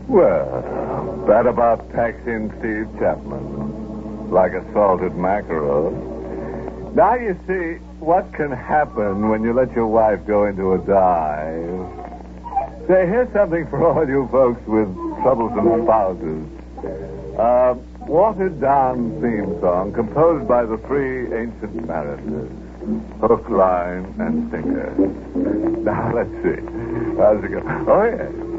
Well, that about taxiing Steve Chapman. Like a salted mackerel. Now you see what can happen when you let your wife go into a dive. Say, here's something for all you folks with troublesome spouses. Watered-down theme song composed by the three ancient mariners. Hook, line, and sinker. Now, let's see. How's it go? Oh, yeah.